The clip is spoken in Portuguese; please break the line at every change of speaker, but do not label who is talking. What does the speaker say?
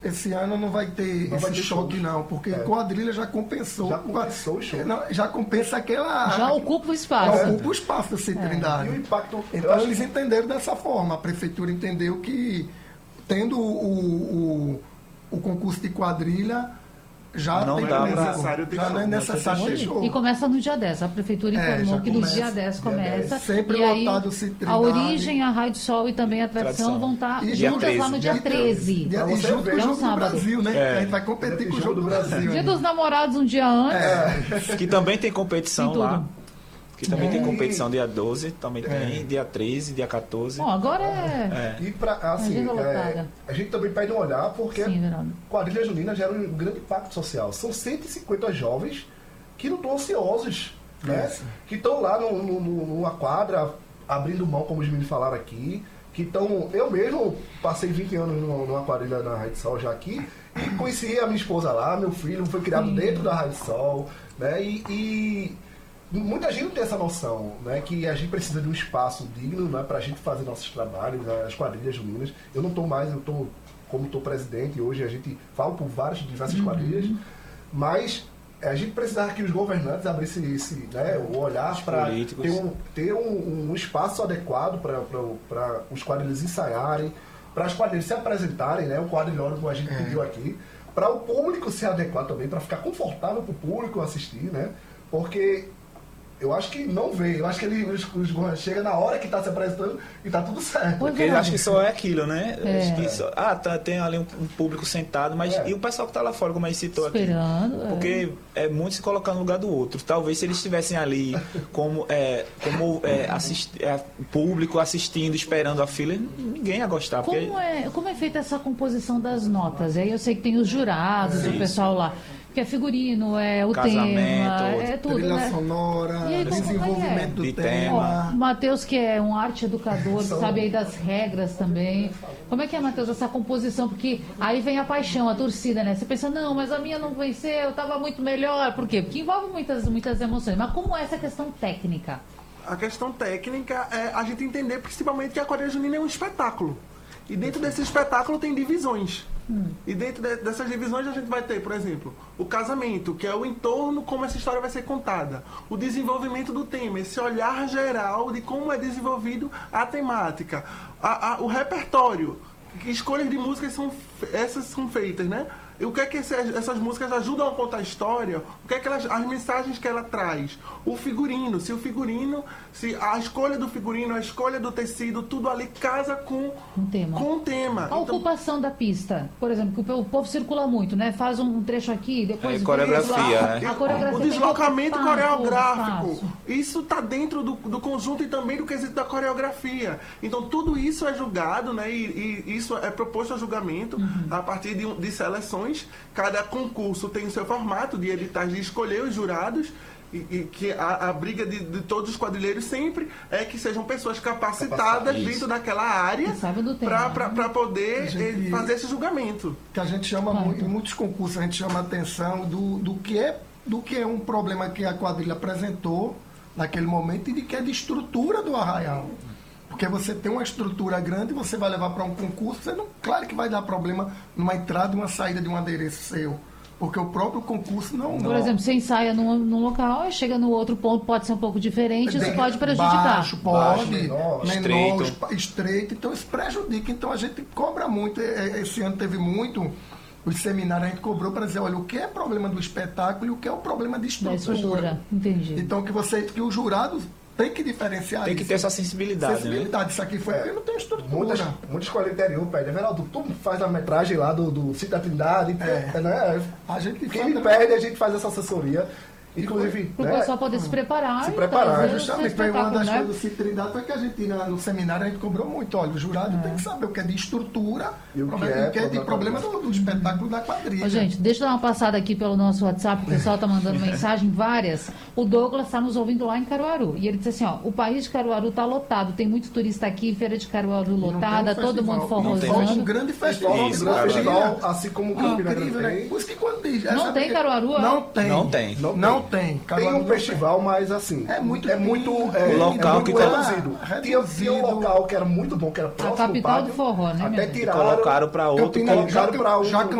Esse ano não vai ter esse choque, não, porque quadrilha já compensou.
Já compensou o show.
Já compensa aquela.
Já ocupa o espaço.
Já ocupa o espaço da Trindade.
E o impacto.
Então eles entenderam dessa forma. A prefeitura entendeu que, tendo o concurso de quadrilha, já
não
tem
dá
necessário ter
já não é necessário ter show.
E começa no dia 10. A prefeitura informou que no dia 10 começa.
Sempre
e aí,
lotado Trindade.
A origem, a Raio de Sol e também a tradição vão estar juntas lá no dia 13.
E junto com o Jogo do Brasil, né? A gente vai competir com o Jogo do Brasil.
Dia dos Namorados um dia antes.
Que também tem competição
tem
lá. Que também tem competição dia 12, também tem dia 13, dia 14.
Bom, agora
E assim, a gente também pede um olhar, porque quadrilha junina gera um grande impacto social. São 150 jovens que não estão ansiosos, né? Que estão lá numa quadra, abrindo mão, como os meninos falaram aqui, que estão... Eu mesmo passei 20 anos numa quadrilha na Raio de Sol já aqui, e conheci a minha esposa lá, meu filho foi criado dentro da Raio de Sol, né? E muita gente não tem essa noção, né, que a gente precisa de um espaço digno, né, para a gente fazer nossos trabalhos, as quadrilhas juninas. Eu não estou mais, como estou presidente, hoje a gente fala por diversas quadrilhas, mas a gente precisava que os governantes abrissem o olhar para ter um espaço adequado para os quadrilhas ensaiarem, para as quadrilhas se apresentarem, né, o quadrilhódromo a gente pediu aqui, para o público se adequar também, para ficar confortável para o público assistir, né, porque eu acho que não vê, eu acho que chega na hora que está se apresentando e está tudo certo.
Porque eu acho que só é aquilo, né? Acho que tem ali um público sentado, mas e o pessoal que está lá fora, como a gente citou
esperando,
aqui? Porque é muito se colocar no lugar do outro. Talvez se eles estivessem ali como público assistindo, esperando a fila, ninguém ia gostar.
Como é feita essa composição das notas? Aí eu sei que tem os jurados, o pessoal lá. Que é figurino, é o
casamento,
tema, é tudo,
trilha
né?
sonora,
aí,
desenvolvimento do
tema.
O Matheus, que é um arte educador, sabe aí das regras também. Como é que é, Matheus, essa composição? Porque aí vem a paixão, a torcida, né? Você pensa, não, mas a minha não venceu, estava muito melhor. Por quê? Porque envolve muitas emoções. Mas como é essa questão técnica?
A questão técnica é a gente entender principalmente que a quadrilha junina é um espetáculo. E dentro desse espetáculo tem divisões. E dentro dessas divisões a gente vai ter, por exemplo, o casamento, que é o entorno, como essa história vai ser contada. O desenvolvimento do tema, esse olhar geral de como é desenvolvido a temática. O repertório, que escolhas de músicas são feitas, né? E o que é que essas músicas ajudam a contar a história? O que é que as mensagens que ela traz? O figurino, se a escolha do figurino, a escolha do tecido, tudo ali casa com o tema.
A ocupação da pista, por exemplo, que o povo circula muito, né? Faz um trecho aqui, depois
coreografia, né?
A coreografia,
o deslocamento coreográfico, isso está dentro do conjunto e também do quesito da coreografia. Então tudo isso é julgado, né? E isso é proposto a julgamento a partir de seleções. Cada concurso tem o seu formato de editais, de escolher os jurados, e que a briga de todos os quadrilheiros sempre é que sejam pessoas capacitadas dentro daquela área para poder fazer esse julgamento.
Que a gente chama, em muitos concursos, a gente chama a atenção do que é um problema que a quadrilha apresentou naquele momento e de que é de estrutura do arraial. Porque você tem uma estrutura grande, você vai levar para um concurso, claro que vai dar problema numa entrada e uma saída de um adereço seu. Porque o próprio concurso não...
Por exemplo, você ensaia num local e chega no outro ponto, pode ser um pouco diferente, isso pode prejudicar.
Baixo, menor, estreito. Então isso prejudica. Então a gente cobra muito. Esse ano teve muito... Os seminários a gente cobrou para dizer, olha, o que é problema do espetáculo e o que é o problema de estrutura.
Entendi.
Então que os jurados tem que diferenciar
tem que ter essa sensibilidade.
Né? Isso aqui foi porque não tem estrutura.
Muitas escolas interior pedem, Everaldo, tu faz a metragem lá do Sítio da Trindade, né? Quem me pede, a gente faz essa assessoria. Inclusive,
para o pessoal poder se preparar.
Justamente, foi uma das coisas do Sítio Trindade, foi que a gente, no seminário, a gente cobrou muito. Olha, o jurado tem que saber o que é de estrutura e o que é de problema do espetáculo da quadrilha.
Gente, deixa eu dar uma passada aqui pelo nosso WhatsApp, o pessoal está mandando mensagem, várias. O Douglas está nos ouvindo lá em Caruaru. E ele disse assim, o país de Caruaru está lotado, tem muito turista aqui, Feira de Caruaru lotada, todo mundo forrosando.
Um grande festival,
assim como o Campina Grande.
Por isso que quando diz...
Não tem Caruaru?
Não tem. não tem.
Tem um festival, mas assim.
É muito
o local que
reduzido. Tinha um local que era muito bom, que era próximo
a capital do forró, né?
Até tiraram.
Colocaram para outro.
Colocaram para outro.